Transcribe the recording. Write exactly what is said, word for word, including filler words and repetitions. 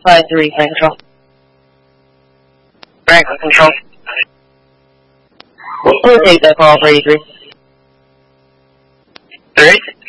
five three, Frank Control. Frank Control. We'll take that call for eighty-three. Three?